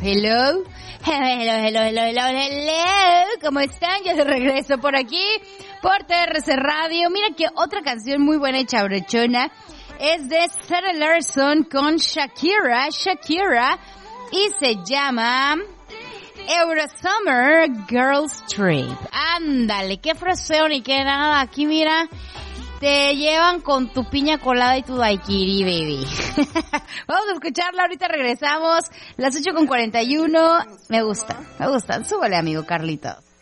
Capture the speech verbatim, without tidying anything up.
hello. Hello, hello, hello, hello, hello. ¿Cómo están? Ya de regreso por aquí, por T R C Radio. Mira que otra canción muy buena y chabrechona es de Sarah Larson con Shakira, Shakira, y se llama Eurosummer Girls Trip. Ándale, qué fraseo ni qué nada. Aquí mira, te llevan con tu piña colada y tu daiquiri, baby. Vamos a escucharla, ahorita regresamos. Las ocho con cuarenta y uno. Me gusta, me gusta. Súbale, amigo Carlitos.